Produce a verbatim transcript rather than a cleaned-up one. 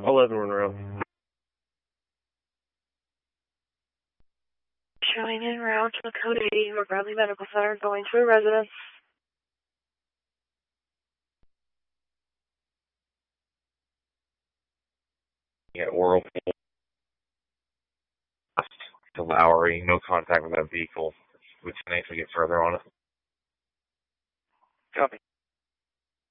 eleven Monroe. Showing en route to Code eighty, North Bradley Medical Center, going to a residence. Yeah, oral to Lowry, no contact with that vehicle. Lieutenant, we get further on it. Copy.